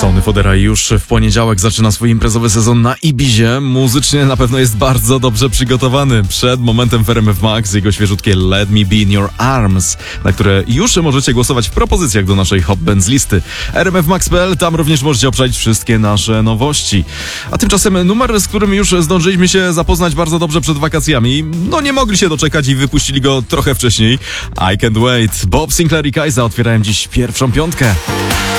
Sony Fodera już w poniedziałek zaczyna swój imprezowy sezon na Ibizie. Muzycznie na pewno jest bardzo dobrze przygotowany. Przed momentem w RMF Max jego świeżutkie Let Me Be In Your Arms, na które już możecie głosować w propozycjach do naszej Hot Bands listy. RMFmax.pl, tam również możecie obczaić wszystkie nasze nowości. A tymczasem numer, z którym już zdążyliśmy się zapoznać bardzo dobrze przed wakacjami, nie mogli się doczekać i wypuścili go trochę wcześniej. I Can't Wait. Bob Sinclair i Kajza otwierają dziś pierwszą piątkę.